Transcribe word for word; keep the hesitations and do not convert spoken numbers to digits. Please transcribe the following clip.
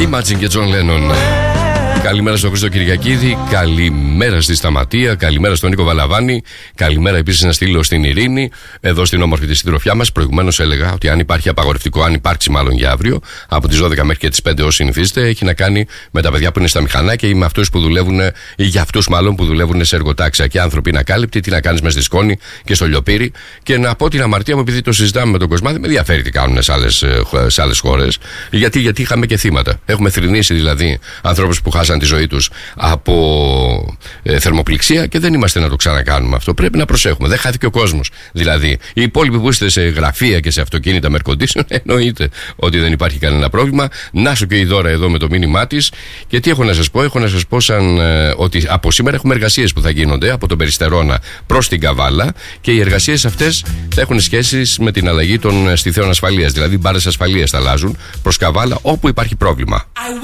Imagine και John Lennon. Καλημέρα στον Χρήστο Κυριακίδη, καλημέρα στη Σταματία, καλημέρα στον Νίκο Βαλαβάνη, καλημέρα επίσης να στείλω στην Ειρήνη, εδώ στην όμορφη τη συντροφιά μας. Προηγουμένως έλεγα ότι αν υπάρχει απαγορευτικό, αν υπάρξει μάλλον για αύριο, από τις δώδεκα μέχρι και τις πέντε όσοι συνηθίζεται, έχει να κάνει με τα παιδιά που είναι στα μηχανάκια ή με αυτούς που δουλεύουν, ή για αυτούς μάλλον που δουλεύουν σε εργοτάξια. Και άνθρωποι είναι ακάλυπτοι, τι να κάνεις μες στη σκόνη και στο λιοπύρι. Και να πω την αμαρτία μου, επειδή το συζητάμε με τον Κοσμάδη, με ενδιαφέρει τι κάνουν σε άλλες, σε άλλες χώρες. Γιατί, γιατί είχαμε και θύματα. Έχουμε θρηνήσει δηλαδή ανθρώπους που χάσαν τη ζωή τους από ε, θερμοπληξία και δεν είμαστε να το ξανακάνουμε αυτό. Πρέπει να προσέχουμε. Δεν χάθηκε ο κόσμος. Δηλαδή, οι υπόλοιποι που είστε σε γραφεία και σε αυτοκίνητα με air condition, εννοείται ότι δεν υπάρχει κανένα πρόβλημα. Να σου και η Δώρα εδώ με το μήνυμά της. Και τι έχω να σας πω, έχω να σας πω σαν ε, ότι από σήμερα έχουμε εργασίες που θα γίνονται από τον Περιστερώνα προς την Καβάλα και οι εργασίες αυτές θα έχουν σχέσεις με την αλλαγή των στιθέων ασφαλείας. Δηλαδή, μπάρες ασφαλείας θα αλλάζουν προς Καβάλα όπου υπάρχει πρόβλημα.